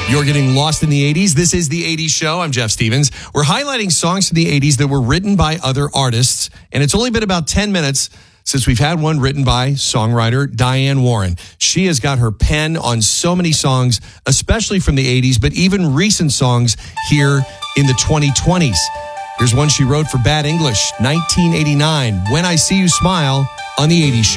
You're getting lost in the 80s. This is the 80s Show. I'm Jeff Stevens. We're highlighting songs from the 80s that were written by other artists, and it's only been about 10 minutes since we've had one written by songwriter Diane Warren. She has got her pen on so many songs, especially from the 80s, but even recent songs here in the 2020s. Here's one she wrote for Bad English, 1989, When I See You Smile, on the 80s Show.